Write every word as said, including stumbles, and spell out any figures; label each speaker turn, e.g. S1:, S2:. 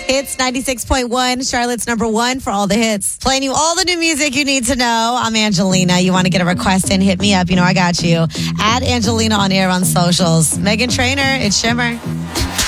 S1: Hits ninety-six point one, Charlotte's number one for all the hits. Playing you all the new music you need to know. I'm Angelina. You want to get a request in, hit me up. You know I got you. Add Angelina on air on socials. Megan Trainor, it's Shimmer.